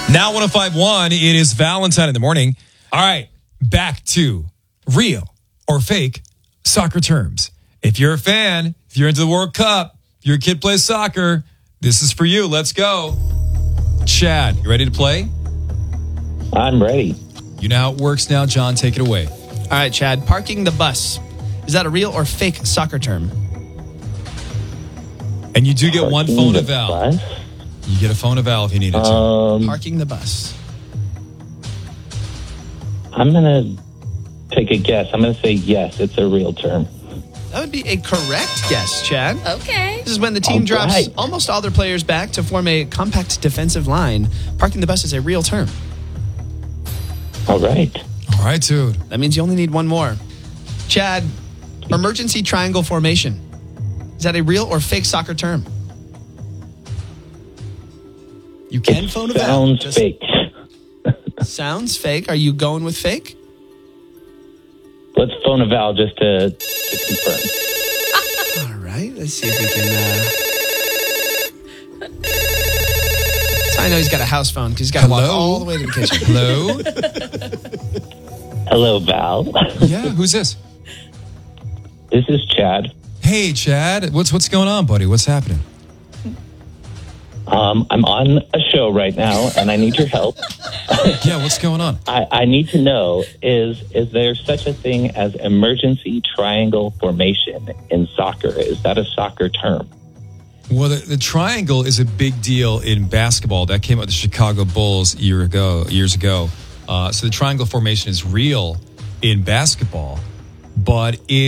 Now 105.1, it is Valentine in the morning. All right, back to real or fake soccer terms. If you're a fan, if you're into the World Cup, if your kid plays soccer, this is for you. Let's go. Chad, you ready to play? I'm ready. You know how it works now. John, take it away. All right, Chad, parking the bus. Is that a real or fake soccer term? And you do get one phone to Val. Bus? You get a phone to Val if you need it to. Parking the bus. I'm going to take a guess. I'm going to say yes, it's a real term. That would be a correct guess, Chad. Okay. This is when the team All drops right. almost all their players back to form a compact defensive line. Parking the bus is a real term. All right. All right, dude. That means you only need one more. Chad, emergency triangle formation. Is that a real or fake soccer term? You can It phone a Val. sounds fake. Sounds fake. Are you going with fake? Let's phone a Val just to confirm. All right. Let's see if we can. So I know he's got a house phone because he's got to walk Hello? all the way to the kitchen. Hello? Hello, Val. Yeah, who's this? This is Chad. Hey, Chad. What's going on, buddy? What's happening? I'm on a show right now, and I need your help. Yeah, what's going on? I need to know, is there such a thing as emergency triangle formation in soccer? Is that a soccer term? Well, the triangle is a big deal in basketball. That came out of the Chicago Bulls years ago. So the triangle formation is real in basketball, but